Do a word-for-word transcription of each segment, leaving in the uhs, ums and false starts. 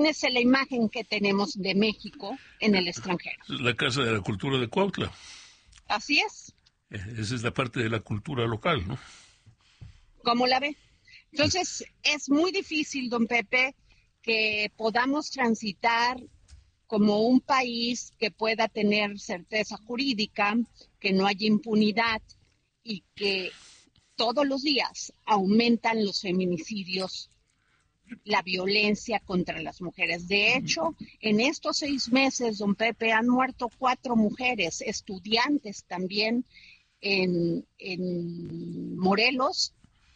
Imagínese la imagen que tenemos de México en el extranjero. La Casa de la Cultura de Cuautla. Así es. Esa es la parte de la cultura local, ¿no? ¿Cómo la ve? Entonces, es muy difícil, don Pepe, que podamos transitar como un país que pueda tener certeza jurídica, que no haya impunidad y que todos los días aumentan los feminicidios, la violencia contra las mujeres. De hecho, en estos seis meses, don Pepe, han muerto cuatro mujeres, estudiantes también en, en Morelos,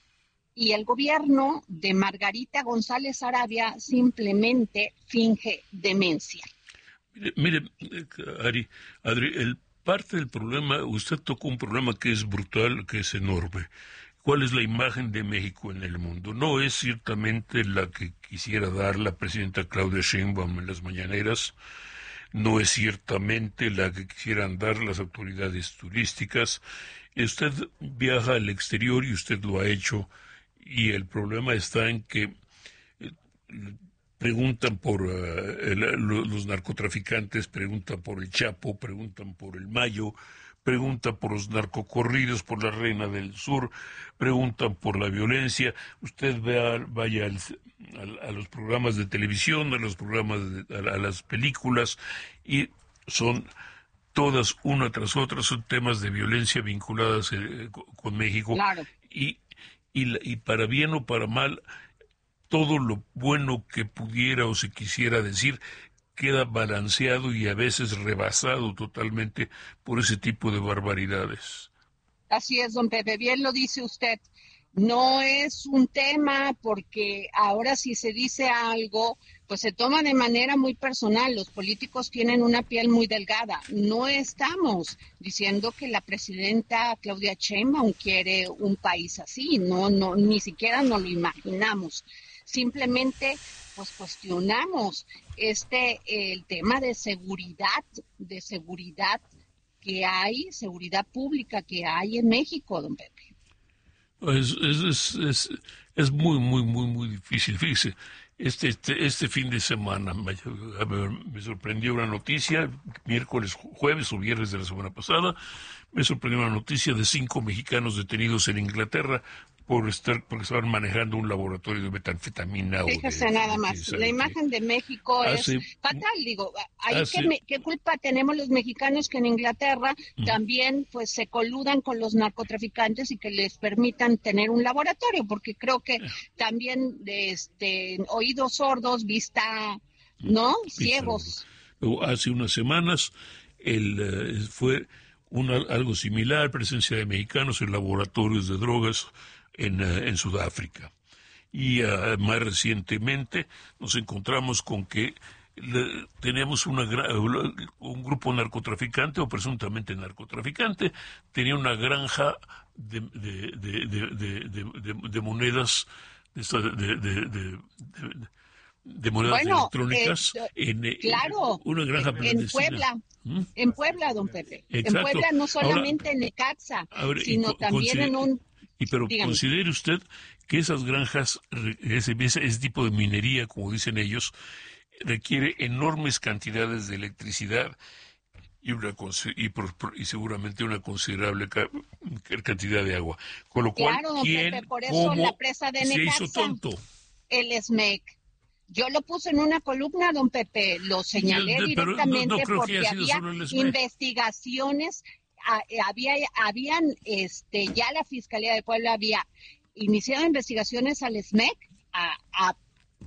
y el gobierno de Margarita González Arabia simplemente finge demencia. Mire, mire Ari, Adri, el parte del problema, usted tocó un problema que es brutal, que es enorme. ¿Cuál es la imagen de México en el mundo? No es ciertamente la que quisiera dar la presidenta Claudia Sheinbaum en las mañaneras, no es ciertamente la que quisieran dar las autoridades turísticas. Usted viaja al exterior y usted lo ha hecho, y el problema está en que eh, preguntan por uh, el, los narcotraficantes, preguntan por el Chapo, preguntan por el Mayo, preguntan por los narcocorridos, por la Reina del Sur, preguntan por la violencia. Usted vea, vaya al, a, a los programas de televisión, a los programas, de, a, a las películas, y son todas, una tras otra, son temas de violencia vinculadas eh, con México. Claro. Y, y, y para bien o para mal, todo lo bueno que pudiera o se quisiera decir queda balanceado y a veces rebasado totalmente por ese tipo de barbaridades. Así es, don Pepe, bien lo dice usted. No es un tema porque ahora si se dice algo, pues se toma de manera muy personal. Los políticos tienen una piel muy delgada. No estamos diciendo que la presidenta Claudia Sheinbaum quiere un país así. No, no, ni siquiera nos lo imaginamos. Simplemente, pues cuestionamos este el tema de seguridad, de seguridad que hay, seguridad pública que hay en México, don Pepe. Es, es, es, es, es muy, muy, muy, muy difícil. Fíjese, este, este, este fin de semana me, me sorprendió una noticia, miércoles, jueves o viernes de la semana pasada, me sorprendió una noticia de cinco mexicanos detenidos en Inglaterra por estar, porque estaban manejando un laboratorio de metanfetamina. Fíjese o de, nada de, más, de, la imagen de México hace, es fatal, digo, ¿ahí hace, qué, me, qué culpa tenemos los mexicanos que en Inglaterra uh-huh. también pues se coludan con los narcotraficantes y que les permitan tener un laboratorio? Porque creo que uh-huh. también este oídos sordos, vista, ¿no? Uh-huh. Ciegos. Hace unas semanas el, uh, fue una, algo similar, presencia de mexicanos en laboratorios de drogas En, uh, en Sudáfrica. Y uh, más recientemente nos encontramos con que le, tenemos una un grupo narcotraficante o presuntamente narcotraficante tenía una granja de, de, de, de, de, de, de, de monedas de, de, de, de, de monedas bueno, electrónicas eh, en claro, una granja en, en Puebla. ¿Mm? En Puebla, don Pepe. Exacto. En Puebla no solamente ahora, en Necaxa, ahora, sino también en un... Y pero Dígame. Considere usted que esas granjas, ese, ese tipo de minería, como dicen ellos, requiere enormes cantidades de electricidad y, una, y, y seguramente una considerable ca cantidad de agua. Con lo cual, claro, don ¿quién, Pepe, por eso la presa de Necaxa, se hizo tonto? El S M E C. Yo lo puse en una columna, don Pepe, lo señalé Yo, directamente no, no creo porque que haya había solo el S M E C. investigaciones, a, había, habían, este, ya la Fiscalía de Puebla había iniciado investigaciones al S M E C, a, a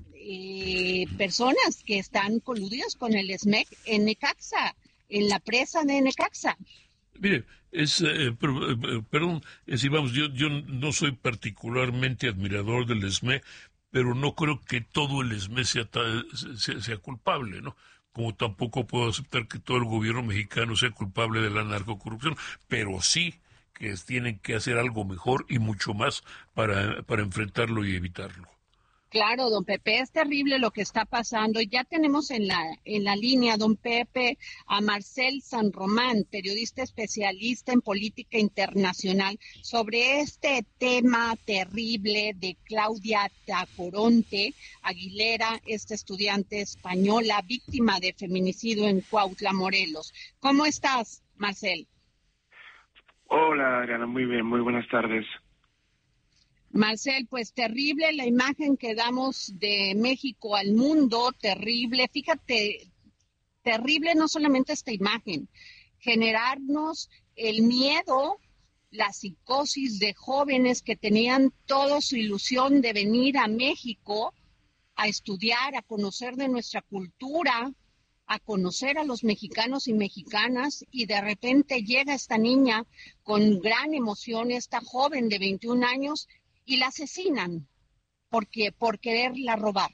eh, personas que están coludidas con el S M E C en Necaxa, en la presa de Necaxa. Mire, es, eh, per, eh, perdón, es decir, vamos, yo, yo no soy particularmente admirador del S M E C, pero no creo que todo el S M E C sea, sea, sea culpable, ¿no? Como tampoco puedo aceptar que todo el gobierno mexicano sea culpable de la narcocorrupción, pero sí que tienen que hacer algo mejor y mucho más para, para enfrentarlo y evitarlo. Claro, don Pepe, es terrible lo que está pasando. Ya tenemos en la en la línea, don Pepe, a Marcel San Román, periodista especialista en política internacional, sobre este tema terrible de Claudia Tacoronte Aguilera, esta estudiante española víctima de feminicidio en Cuautla, Morelos. ¿Cómo estás, Marcel? Hola, Adriana, muy bien, muy buenas tardes. Marcel, pues terrible la imagen que damos de México al mundo, terrible. Fíjate, terrible no solamente esta imagen, generarnos el miedo, la psicosis de jóvenes que tenían toda su ilusión de venir a México a estudiar, a conocer de nuestra cultura, a conocer a los mexicanos y mexicanas, y de repente llega esta niña con gran emoción, esta joven de veintiún años, y la asesinan porque por quererla robar.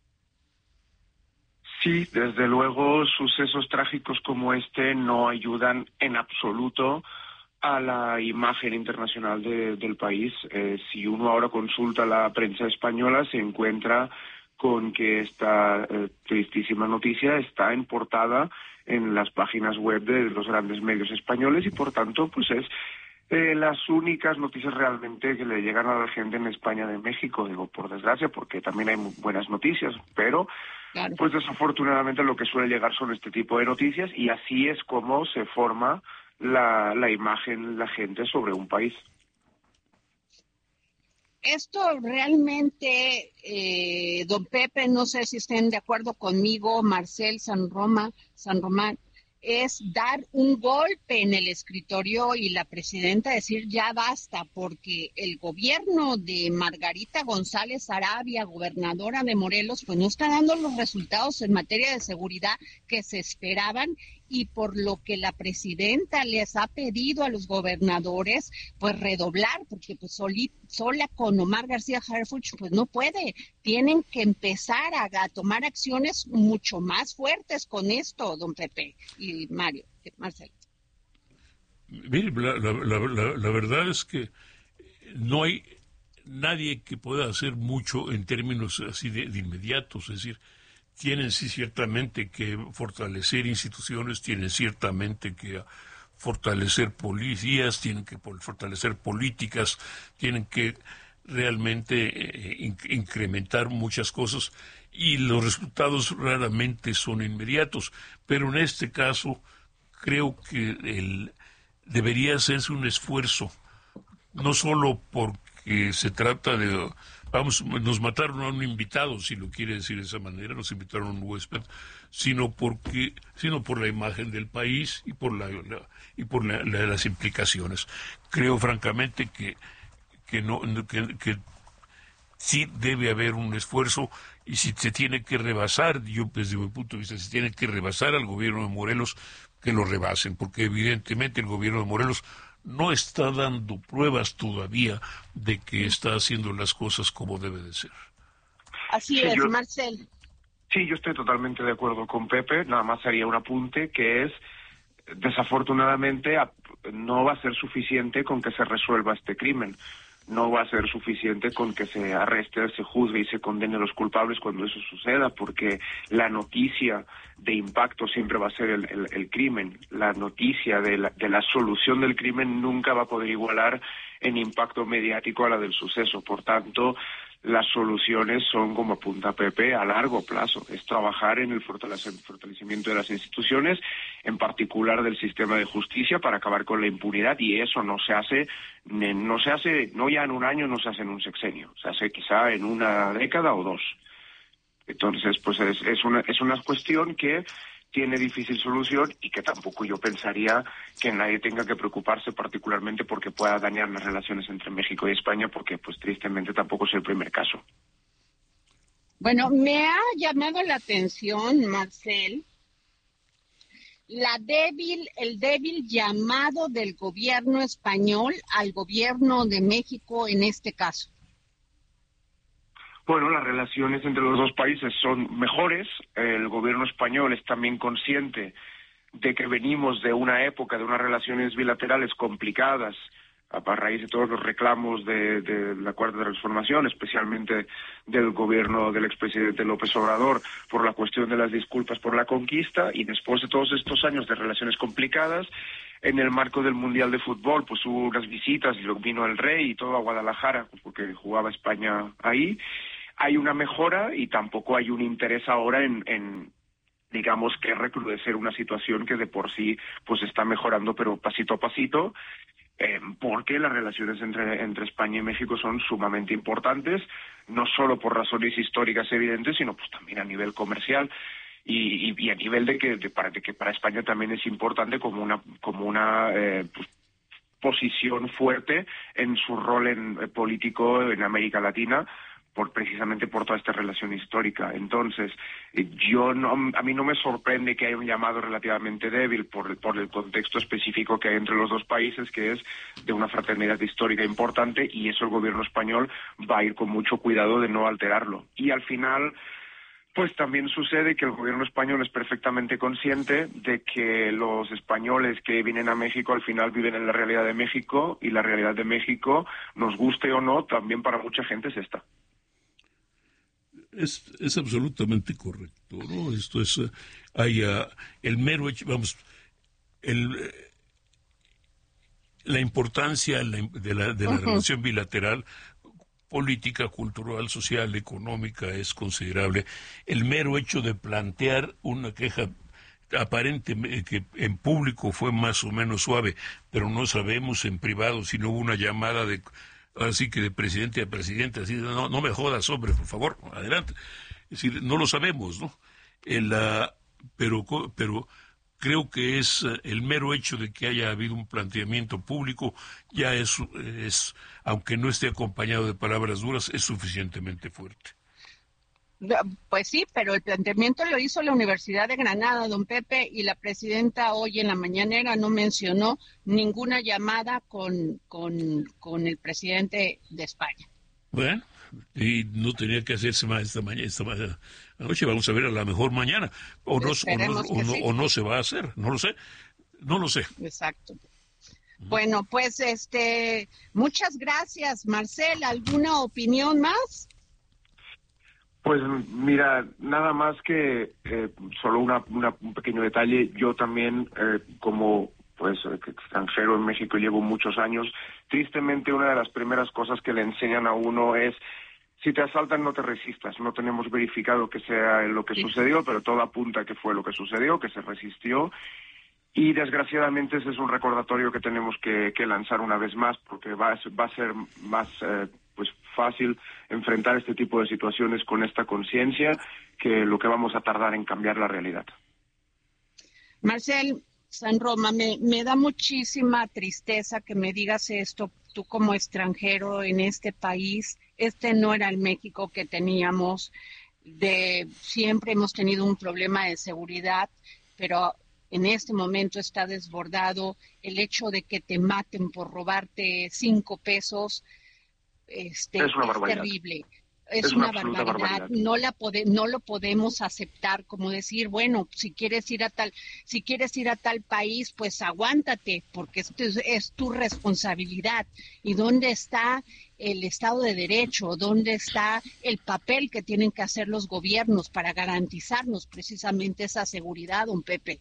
Sí, desde luego sucesos trágicos como este no ayudan en absoluto a la imagen internacional de, del país. Eh, si uno ahora consulta la prensa española, se encuentra con que esta eh, tristísima noticia está en portada en las páginas web de los grandes medios españoles y por tanto pues es Eh, las únicas noticias realmente que le llegan a la gente en España de México, digo, por desgracia, porque también hay muy buenas noticias, pero claro, pues desafortunadamente lo que suele llegar son este tipo de noticias y así es como se forma la, la imagen la gente sobre un país. Esto realmente, eh, don Pepe, no sé si estén de acuerdo conmigo, Marcel San Roma, San Román, es dar un golpe en el escritorio y la presidenta decir ya basta, porque el gobierno de Margarita González Arabia, gobernadora de Morelos, pues no está dando los resultados en materia de seguridad que se esperaban y por lo que la presidenta les ha pedido a los gobernadores pues redoblar, porque pues soli, sola con Omar García Harfuch pues no puede, tienen que empezar a, a tomar acciones mucho más fuertes con esto, don Pepe y Mario, Marcelo. Mire, la, la, la, la verdad es que no hay nadie que pueda hacer mucho en términos así de, de inmediatos, es decir, tienen sí ciertamente que fortalecer instituciones, tienen ciertamente que fortalecer policías, tienen que fortalecer políticas, tienen que realmente eh, inc- incrementar muchas cosas y los resultados raramente son inmediatos, pero en este caso creo que el, debería hacerse un esfuerzo, no solo porque se trata de, vamos, nos mataron a un invitado, si lo quiere decir de esa manera, nos invitaron a un huésped, sino porque, sino por la imagen del país y por la, la y por la, la, las implicaciones. Creo francamente que que no que, que sí debe haber un esfuerzo y si se tiene que rebasar, yo desde mi punto de vista, si tiene que rebasar al gobierno de Morelos, que lo rebasen, porque evidentemente el gobierno de Morelos no está dando pruebas todavía de que está haciendo las cosas como debe de ser. Así sí, es, yo, Marcel. Sí, yo estoy totalmente de acuerdo con Pepe, nada más haría un apunte que es, desafortunadamente, no va a ser suficiente con que se resuelva este crimen. No va a ser suficiente con que se arreste, se juzgue y se condene a los culpables cuando eso suceda, porque la noticia de impacto siempre va a ser el, el, el crimen. La noticia de la, de la solución del crimen nunca va a poder igualar en impacto mediático a la del suceso. Por tanto, las soluciones son, como apunta Pepe, a largo plazo. Es trabajar en el fortalecimiento de las instituciones, en particular del sistema de justicia, para acabar con la impunidad, y eso no se hace, no se hace, no ya en un año, no se hace en un sexenio, se hace quizá en una década o dos. Entonces, pues es, es una, es una cuestión que tiene difícil solución y que tampoco yo pensaría que nadie tenga que preocuparse particularmente porque pueda dañar las relaciones entre México y España, porque pues tristemente tampoco es el primer caso. Bueno, me ha llamado la atención, Marcel, la débil, el débil llamado del gobierno español al gobierno de México en este caso. Bueno, las relaciones entre los dos países son mejores. El gobierno español es también consciente de que venimos de una época de unas relaciones bilaterales complicadas a raíz de todos los reclamos de, de la Cuarta Transformación, especialmente del gobierno del expresidente López Obrador, por la cuestión de las disculpas por la conquista, y después de todos estos años de relaciones complicadas, en el marco del Mundial de Fútbol, pues hubo unas visitas y luego vino el rey y todo a Guadalajara, pues porque jugaba España ahí. Hay una mejora y tampoco hay un interés ahora en, en digamos que recrudecer una situación que de por sí pues está mejorando, pero pasito a pasito. Eh, porque las relaciones entre, entre España y México son sumamente importantes, no solo por razones históricas evidentes, sino pues también a nivel comercial y, y, y a nivel de que, de, para, de que para España también es importante como una, como una eh, pues, posición fuerte en su rol en, eh, político en América Latina, por precisamente por toda esta relación histórica. Entonces, yo no, a mí no me sorprende que haya un llamado relativamente débil por, por el contexto específico que hay entre los dos países, que es de una fraternidad histórica importante, y eso el gobierno español va a ir con mucho cuidado de no alterarlo. Y al final, pues también sucede que el gobierno español es perfectamente consciente de que los españoles que vienen a México al final viven en la realidad de México, y la realidad de México, nos guste o no, también para mucha gente es esta. Es, es absolutamente correcto, ¿no? Esto es, uh, hay uh, el mero hecho, vamos, el, uh, la importancia la, de la, de la uh-huh. relación bilateral, política, cultural, social, económica, es considerable. El mero hecho de plantear una queja aparentemente que en público fue más o menos suave, pero no sabemos en privado si no hubo una llamada de... así que de presidente a presidente, así, no, no me jodas, hombre, por favor, adelante. Es decir, no lo sabemos, ¿no? El, uh, pero, pero creo que es uh, el mero hecho de que haya habido un planteamiento público, ya es, es, aunque no esté acompañado de palabras duras, es suficientemente fuerte. Pues sí, pero el planteamiento lo hizo la Universidad de Granada, don Pepe, y la presidenta hoy en la mañanera no mencionó ninguna llamada con, con, con el presidente de España. Bueno, y no tenía que hacerse más esta mañana, esta mañana. Anoche vamos a ver a la mejor mañana, o no, o no, o no, sí. o no se va a hacer, no lo sé, no lo sé. Exacto. Uh-huh. Bueno, pues este, muchas gracias, Marcel. ¿Alguna opinión más? Pues mira, nada más que eh, solo una, una, un pequeño detalle. Yo también, eh, como pues extranjero en México, llevo muchos años. Tristemente, una de las primeras cosas que le enseñan a uno es: si te asaltan, no te resistas. No tenemos verificado que sea lo que sí. sucedió, pero todo apunta que fue lo que sucedió, que se resistió. Y desgraciadamente ese es un recordatorio que tenemos que, que lanzar una vez más, porque va a, va a ser más eh, pues fácil enfrentar este tipo de situaciones con esta conciencia que lo que vamos a tardar en cambiar la realidad. Marcel San Roma, me, me da muchísima tristeza que me digas esto, tú como extranjero en este país. Este no era el México que teníamos. De siempre hemos tenido un problema de seguridad, pero en este momento está desbordado. El hecho de que te maten por robarte cinco pesos este, es, una es terrible. Es, es una, una barbaridad. barbaridad. No la pode, no lo podemos aceptar, como decir, bueno, si quieres ir a tal, si quieres ir a tal país, pues aguántate, porque esto es, es tu responsabilidad. ¿Y dónde está el Estado de Derecho? ¿Dónde está el papel que tienen que hacer los gobiernos para garantizarnos precisamente esa seguridad, don Pepe?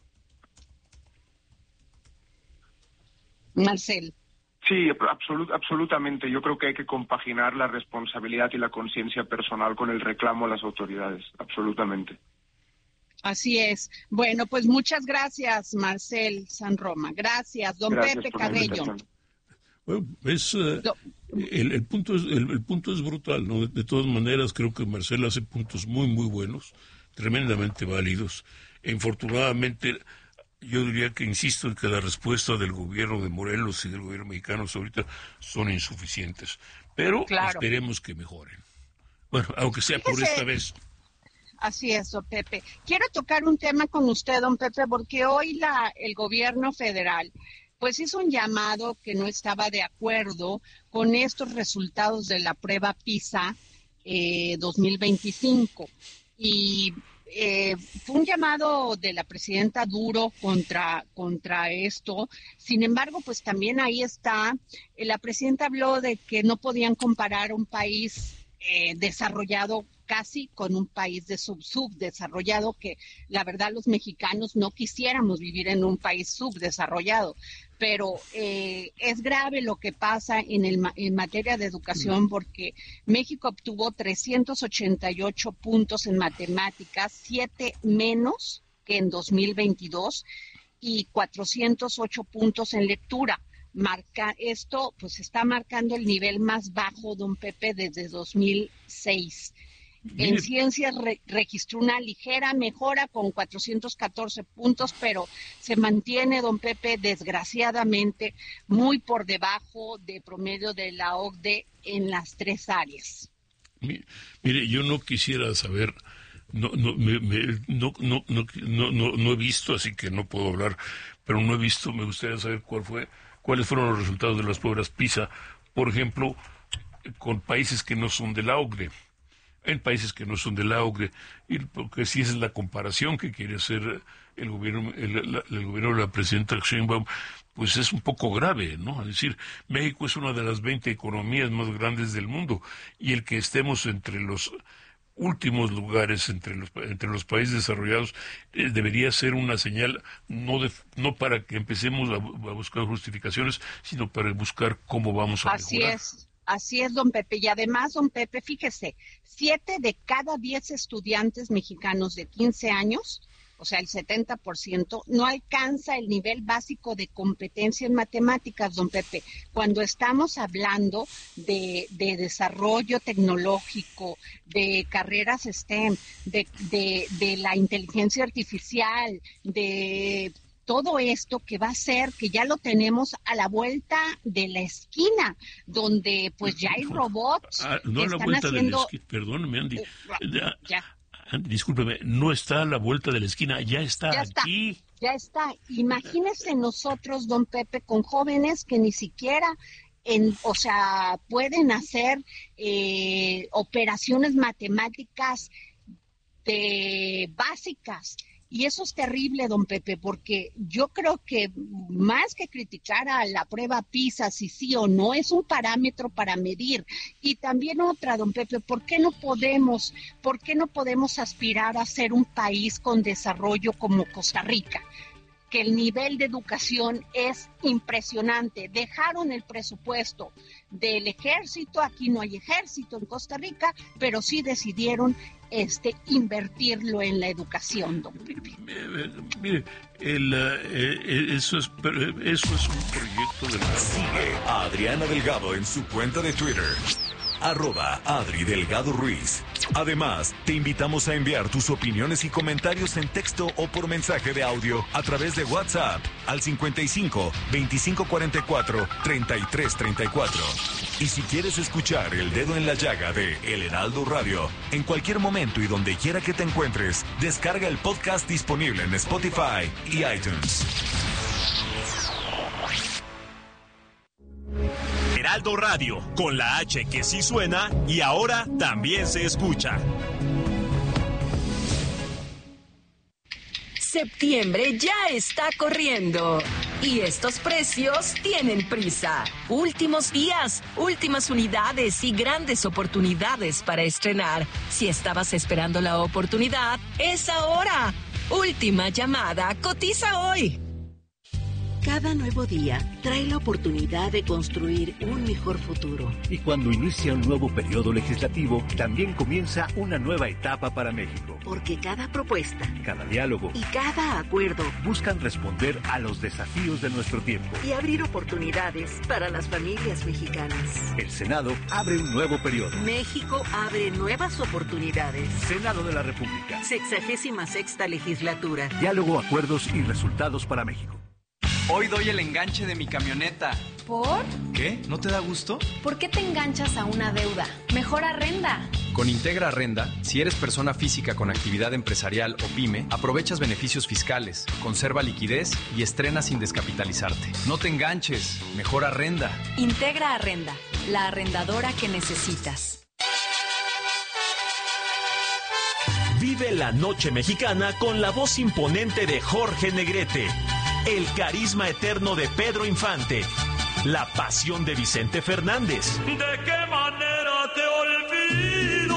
Marcel. Sí, absolut, absolutamente. Yo creo que hay que compaginar la responsabilidad y la conciencia personal con el reclamo a las autoridades. Absolutamente. Así es. Bueno, pues muchas gracias, Marcel San Roma. Gracias, don gracias Pepe Cabello. Bueno, es, uh, el, el, punto es, el, el punto es brutal, ¿no? De, de todas maneras, creo que Marcel hace puntos muy, muy buenos, tremendamente válidos. E infortunadamente, yo diría que insisto en que la respuesta del gobierno de Morelos y del gobierno mexicano ahorita son insuficientes. Pero claro, esperemos que mejoren. Bueno, aunque sea Fíjese, por esta vez. Así es, don Pepe. Quiero tocar un tema con usted, don Pepe, porque hoy la, el gobierno federal pues hizo un llamado que no estaba de acuerdo con estos resultados de la prueba PISA eh, dos mil veinticinco. Y eh, fue un llamado de la presidenta duro contra, contra esto. Sin embargo, pues también ahí está, eh, la presidenta habló de que no podían comparar un país eh, desarrollado casi con un país de sub subdesarrollado, que la verdad los mexicanos no quisiéramos vivir en un país subdesarrollado, pero eh, es grave lo que pasa en, el, en materia de educación, porque México obtuvo trescientos ochenta y ocho puntos en matemáticas, siete menos que en dos mil veintidós, y cuatrocientos ocho puntos en lectura. Marca, esto pues está marcando el nivel más bajo, don Pepe, desde dos mil seis. En ciencias re, registró una ligera mejora con cuatrocientos catorce puntos, pero se mantiene, don Pepe, desgraciadamente muy por debajo de promedio de la O C D E en las tres áreas. Mire, yo no quisiera saber, no, no, me, me, no, no, no, no, no, no he visto, así que no puedo hablar, pero no he visto, me gustaría saber cuál fue, cuáles fueron los resultados de las pruebas PISA, por ejemplo, con países que no son de la O C D E. En países que no son de la O C D E, y porque si esa es la comparación que quiere hacer el gobierno, el, el, el gobierno de la presidenta Sheinbaum, pues es un poco grave, ¿no? Es decir, México es una de las veinte economías más grandes del mundo, y el que estemos entre los últimos lugares, entre los entre los países desarrollados, eh, debería ser una señal, no de, no para que empecemos a, a buscar justificaciones, sino para buscar cómo vamos a Así mejorar. Es. Así es, don Pepe. Y además, don Pepe, fíjese, siete de cada diez estudiantes mexicanos de quince años, o sea, el setenta por ciento, no alcanza el nivel básico de competencia en matemáticas, don Pepe. Cuando estamos hablando de, de desarrollo tecnológico, de carreras STEM, de, de, de la inteligencia artificial, de todo esto que va a ser, que ya lo tenemos a la vuelta de la esquina, donde pues ya hay robots ah, no que a la están vuelta haciendo... de la esquina, perdóneme, Andy. Eh, ya, ya. Andy, discúlpeme, no está a la vuelta de la esquina, ya está ya está, aquí. Ya está. Imagínese nosotros, don Pepe, con jóvenes que ni siquiera... En, o sea, pueden hacer eh, operaciones matemáticas de básicas. Y eso es terrible, don Pepe, porque yo creo que más que criticar a la prueba PISA, si sí o no, es un parámetro para medir. Y también otra, don Pepe, ¿por qué no podemos, por qué no podemos aspirar a ser un país con desarrollo como Costa Rica? Que el nivel de educación es impresionante. Dejaron el presupuesto del ejército, aquí no hay ejército en Costa Rica, pero sí decidieron este invertirlo en la educación, don Pepe. Mire, el, eh, eso, es, eso es un proyecto de la... Sigue a Adriana Delgado en su cuenta de Twitter, arroba Adri Delgado Ruiz. Además, te invitamos a enviar tus opiniones y comentarios en texto o por mensaje de audio a través de WhatsApp al cincuenta y cinco, veinticinco cuarenta y cuatro, treinta y tres treinta y cuatro. Y si quieres escuchar El Dedo en la Llaga de El Heraldo Radio, en cualquier momento y donde quiera que te encuentres, descarga el podcast disponible en Spotify y iTunes. Heraldo Radio, con la H que sí suena y ahora también se escucha. Septiembre ya está corriendo y estos precios tienen prisa. Últimos días, últimas unidades y grandes oportunidades para estrenar. Si estabas esperando la oportunidad, es ahora. Última llamada, cotiza hoy. Cada nuevo día trae la oportunidad de construir un mejor futuro. Y cuando inicia un nuevo periodo legislativo, también comienza una nueva etapa para México. Porque cada propuesta, cada diálogo y cada acuerdo buscan responder a los desafíos de nuestro tiempo y abrir oportunidades para las familias mexicanas. El Senado abre un nuevo periodo. México abre nuevas oportunidades. Senado de la República. Sexagésima sexta legislatura. Diálogo, acuerdos y resultados para México. Hoy doy el enganche de mi camioneta. ¿Por? ¿Qué? ¿No te da gusto? ¿Por qué te enganchas a una deuda? Mejor arrenda. Con Integra Arrenda, si eres persona física con actividad empresarial o pyme, aprovechas beneficios fiscales, conserva liquidez y estrena sin descapitalizarte. No te enganches, mejor arrenda. Integra Arrenda, la arrendadora que necesitas. Vive la noche mexicana con la voz imponente de Jorge Negrete, el carisma eterno de Pedro Infante, la pasión de Vicente Fernández. ¿De qué manera te olvido?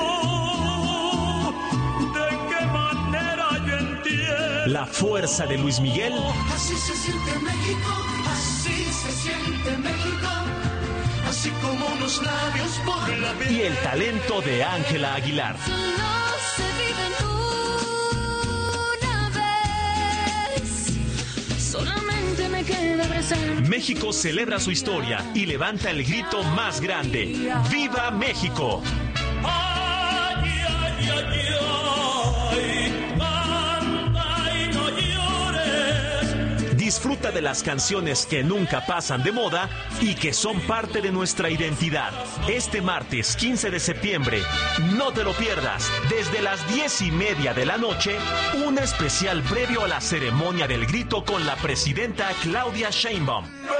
¿De qué manera yo entiendo? La fuerza de Luis Miguel. Así se siente México, así se siente México, así como unos labios por la piel. Y el talento de Ángela Aguilar. Solamente me queda abrazar. México celebra su historia y levanta el grito más grande. ¡Viva México! Ay, ay, ay, ay, canta y no llores. Disfruta de las canciones que nunca pasan de moda y que son parte de nuestra identidad. Este martes quince de septiembre, no te lo pierdas, desde las diez y media de la noche, un especial previo a la ceremonia del grito con la presidenta Claudia Sheinbaum.